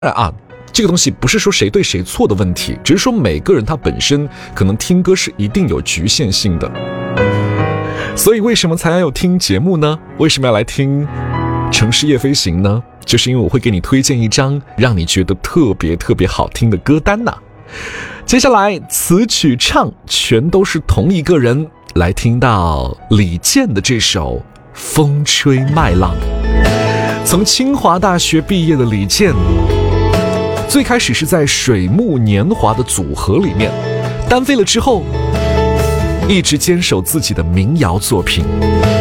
这个东西不是说谁对谁错的问题，只是说每个人他本身可能听歌是一定有局限性的。所以为什么才要有听节目呢？为什么要来听城市夜飞行呢？就是因为我会给你推荐一张让你觉得特别特别好听的歌单呐。接下来词曲唱全都是同一个人，来听到李健的这首《风吹麦浪》。从清华大学毕业的李健，最开始是在水木年华的组合里面，单飞了之后，一直坚守自己的民谣作品。